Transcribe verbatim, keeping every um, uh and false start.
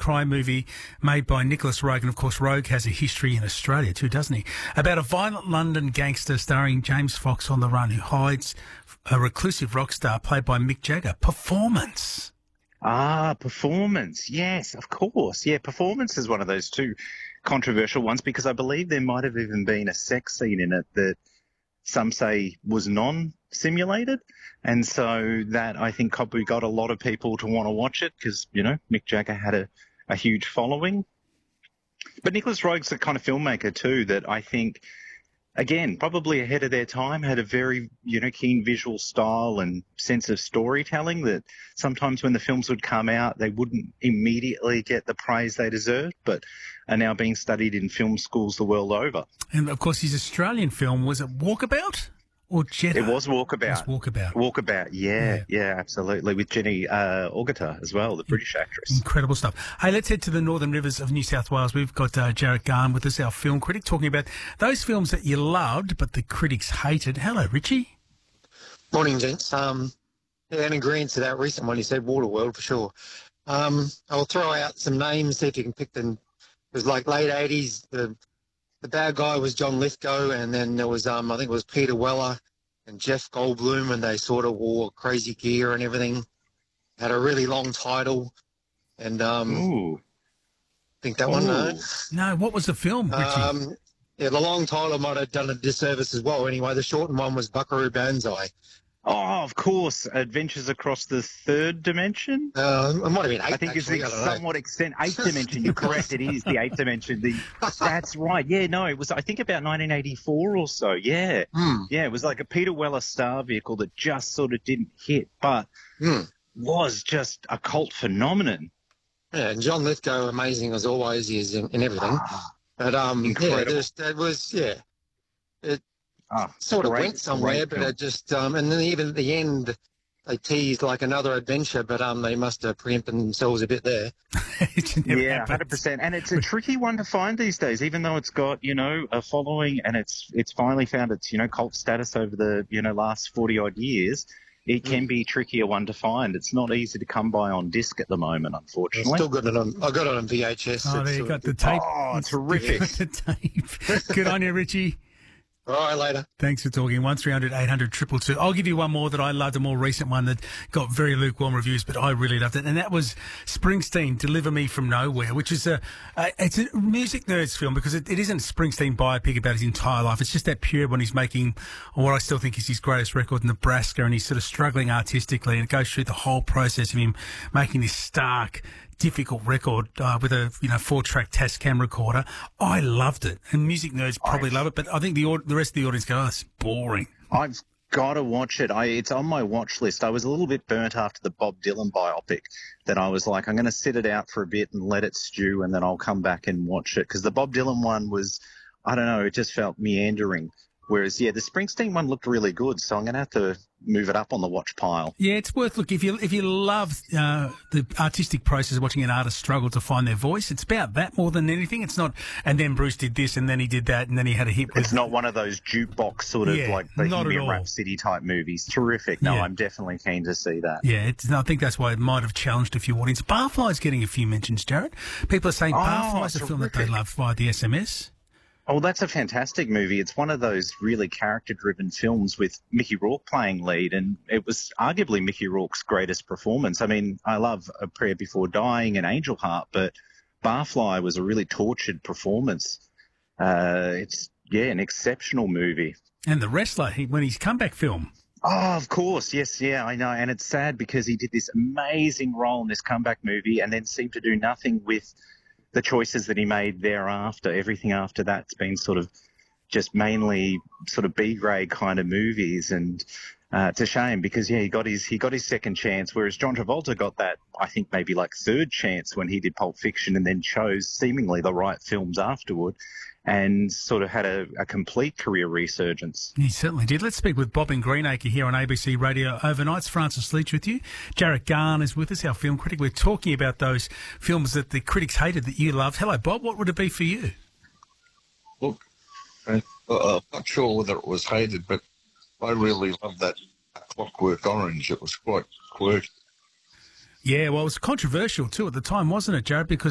crime movie made by Nicholas Roeg. And, of course, Roeg has a history in Australia too, doesn't he? About a violent London gangster starring James Fox on the run who hides a reclusive rock star played by Mick Jagger. Performance. Ah, Performance. Yes, of course. Yeah, Performance is one of those two controversial ones because I believe there might have even been a sex scene in it that some say was non-simulated. And so that, I think, probably got a lot of people to want to watch it because, you know, Mick Jagger had a, a huge following. But Nicholas Roeg's the kind of filmmaker, too, that I think, again, probably ahead of their time, had a very, you know, keen visual style and sense of storytelling that sometimes when the films would come out, they wouldn't immediately get the praise they deserved, but are now being studied in film schools the world over. And, of course, his Australian film, was it Walkabout or Jetta? It was Walkabout. It was Walkabout. Walkabout, yeah, yeah, yeah, absolutely, with Jenny uh, Agutter as well, the British actress. Incredible stuff. Hey, let's head to the Northern Rivers of New South Wales. We've got uh, Jarrett Garn with us, our film critic, talking about those films that you loved but the critics hated. Hello, Richie. Morning, gents. Um, yeah, in agreement to that recent one, you said Waterworld for sure. Um, I'll throw out some names, see if you can pick them. It was like late eighties. The the bad guy was John Lithgow, and then there was, um, I think it was Peter Weller and Jeff Goldblum, and they sort of wore crazy gear and everything. Had a really long title, and um, Ooh. think that Ooh. one, no? No, what was the film, Richie? Um, yeah, the long title might have done a disservice as well. Anyway, the shortened one was Buckaroo Banzai. Oh, of course, Adventures Across the Third Dimension. Uh, it might have been eight, I think actually. it's I don't know. somewhat extent eighth dimension. You're correct. It is the eighth dimension. The, that's right. Yeah, no, it was. I think about nineteen eighty-four or so. Yeah, Mm. yeah. It was like a Peter Weller star vehicle that just sort of didn't hit, but Mm. was just a cult phenomenon. Yeah, and John Lithgow, amazing as always, he is in, in everything. But um, Incredible. yeah, there's, it was yeah, it Ah, sort of great, went somewhere, great but film. it just um, and then even at the end, they teased like another adventure, but um, they must have preempted themselves a bit there. It never Yeah, happened. hundred percent. And it's a tricky one to find these days, even though it's got, you know, a following and it's it's finally found its, you know, cult status over the, you know, last forty odd years. It can be a trickier one to find. It's not easy to come by on disc at the moment, I unfortunately. still got it on. I got it on V H S. Oh, It's there you sort got of- the tape. Oh, terrific. The tape. Good on you, Richie. All right, later. Thanks for talking. one three hundred eight hundred two two two. I'll give you one more that I loved, a more recent one that got very lukewarm reviews, but I really loved it. And that was Springsteen, Deliver Me From Nowhere, which is a, a it's a music nerds film because it, it isn't Springsteen biopic about his entire life. It's just that period when he's making what I still think is his greatest record, Nebraska, and he's sort of struggling artistically, and it goes through the whole process of him making this stark, difficult record uh, with a you know four track Tascam recorder. I loved it, and music nerds probably love it, but I think the au- the rest of the audience go, "Oh, it's boring." I've got to watch it. I, it's on my watch list. I was a little bit burnt after the Bob Dylan biopic that I was like, I'm going to sit it out for a bit and let it stew, and then I'll come back and watch it. Because the Bob Dylan one was, I don't know, it just felt meandering. Whereas, yeah, the Springsteen one looked really good, so I'm going to have to move it up on the watch pile. Yeah, it's worth look if you if you love uh, the artistic process of watching an artist struggle to find their voice. It's about that more than anything. It's not. And then Bruce did this, and then he did that, and then he had a hit. With, It's not one of those jukebox sort of Yeah, like not at Bohemian all. Rhapsody type movies. Terrific. No, Yeah. I'm definitely keen to see that. Yeah, it's, I think that's why it might have challenged a few audience. Barfly's getting a few mentions, Jared. People are saying Oh, Barfly's a film that they terrific. love via the S M S. Oh, that's a fantastic movie. It's one of those really character-driven films with Mickey Rourke playing lead, and it was arguably Mickey Rourke's greatest performance. I mean, I love A Prayer Before Dying and Angel Heart, but Barfly was a really tortured performance. Uh, it's, yeah, an exceptional movie. And The Wrestler, he, when his comeback film. Oh, of course. Yes, yeah, I know. And it's sad because he did this amazing role in this comeback movie and then seemed to do nothing with the choices that he made thereafter. Everything after that's been sort of just mainly sort of B-grade kind of movies, and uh, it's a shame because yeah, he got his he got his second chance, whereas John Travolta got that I think maybe like third chance when he did Pulp Fiction, and then chose seemingly the right films afterward, and sort of had a, a complete career resurgence. He certainly did. Let's speak with Bob in Greenacre here on A B C Radio Overnight. It's Francis Leach with you. Jarrett Garn is with us, our film critic. We're talking about those films that the critics hated that you loved. Hello, Bob. What would it be for you? Look, I, uh, I'm not sure whether it was hated, but I really loved that Clockwork Orange. It was quite quirky. Yeah, well, it was controversial too at the time, wasn't it, Jared? Because